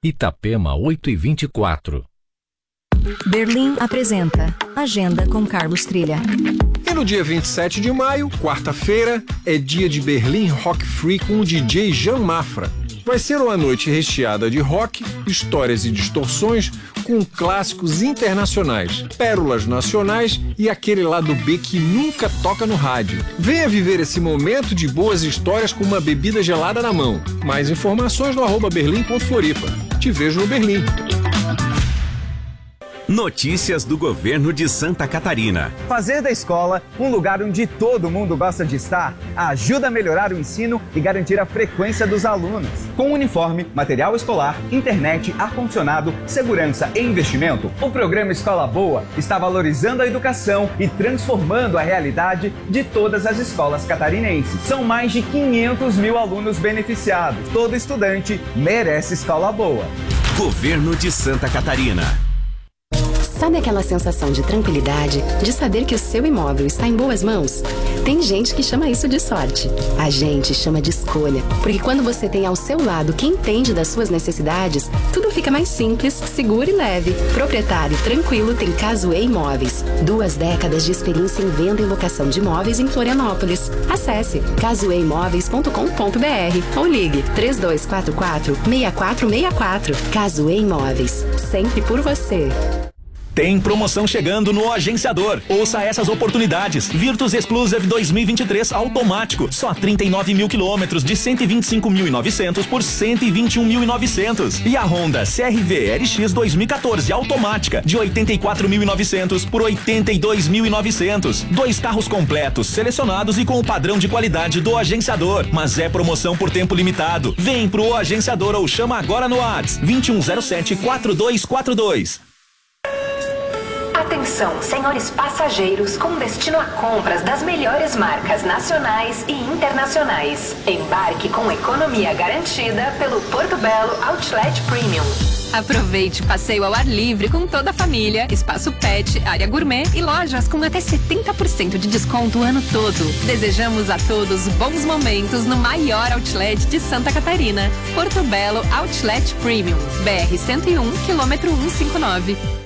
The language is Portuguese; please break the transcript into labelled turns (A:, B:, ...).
A: Itapema 8h24.
B: Berlim apresenta Agenda com Carlos Trilha.
C: E no dia 27 de maio, quarta-feira, é dia de Berlim Rock Free com o DJ Jan Mafra. Vai ser uma noite recheada de rock, histórias e distorções, com clássicos internacionais, pérolas nacionais e aquele lado B que nunca toca no rádio. Venha viver esse momento de boas histórias com uma bebida gelada na mão. Mais informações no @berlim.floripa. Te vejo no Berlim.
D: Notícias do governo de Santa Catarina.
E: Fazer da escola um lugar onde todo mundo gosta de estar ajuda a melhorar o ensino e garantir a frequência dos alunos. Com uniforme, material escolar, internet, ar-condicionado, segurança e investimento, o programa Escola Boa está valorizando a educação e transformando a realidade de todas as escolas catarinenses. São mais de 500 mil alunos beneficiados. Todo estudante merece escola boa.
D: Governo de Santa Catarina.
F: Sabe aquela sensação de tranquilidade, de saber que o seu imóvel está em boas mãos? Tem gente que chama isso de sorte. A gente chama de escolha, porque quando você tem ao seu lado quem entende das suas necessidades, tudo fica mais simples, seguro e leve. Proprietário tranquilo tem Casuê Imóveis. 2 décadas de experiência em venda e locação de imóveis em Florianópolis. Acesse casueimóveis.com.br ou ligue 3244-6464. Casuê Imóveis, sempre por você.
G: Tem promoção chegando no Agenciador. Ouça essas oportunidades. Virtus Exclusive 2023 automático. Só 39 mil quilômetros de 125.900 por 121.900. E a Honda CR-V RX 2014 automática de 84.900 por 82.900. 2 carros completos, selecionados e com o padrão de qualidade do Agenciador. Mas é promoção por tempo limitado. Vem pro Agenciador ou chama agora no WhatsApp 2107-4242.
H: Atenção, senhores passageiros com destino a compras das melhores marcas nacionais e internacionais. Embarque com economia garantida pelo Porto Belo Outlet Premium.
I: Aproveite passeio ao ar livre com toda a família, espaço pet, área gourmet e lojas com até 70% de desconto o ano todo. Desejamos a todos bons momentos no maior outlet de Santa Catarina. Porto Belo Outlet Premium, BR 101, quilômetro 159.